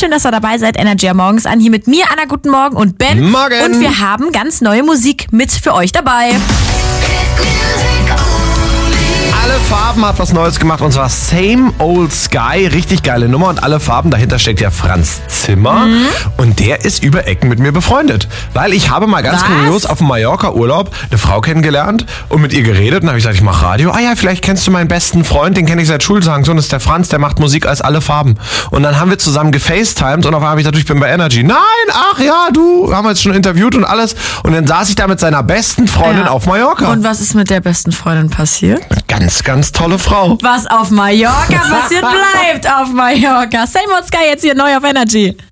schön, dass ihr dabei seid. Energy am Morgens an. Hier mit mir, Anna, guten Morgen und Ben. Morgen. Und wir haben ganz neue Musik mit für euch dabei. Alle Farben hat was Neues gemacht und zwar Same Old Sky. Richtig geile Nummer und alle Farben. Dahinter steckt ja Franz Zimmer und der ist über Ecken mit mir befreundet. Weil ich habe mal ganz kurios auf dem Mallorca-Urlaub eine Frau kennengelernt und mit ihr geredet und dann habe ich gesagt, ich mache Radio. Ah ja, vielleicht kennst du meinen besten Freund, den kenne ich seit Schultagen. So, das ist der Franz, der macht Musik als alle Farben. Und dann haben wir zusammen gefacetimed und auf einmal habe ich gesagt, ich bin bei Energy. Nein, ach ja, du, haben wir jetzt schon interviewt und alles. Und dann saß ich da mit seiner besten Freundin auf Mallorca. Und was ist mit der besten Freundin passiert? Ganz, ganz tolle Frau. Was auf Mallorca passiert, bleibt auf Mallorca. Same Old Sky jetzt hier neu auf Energy.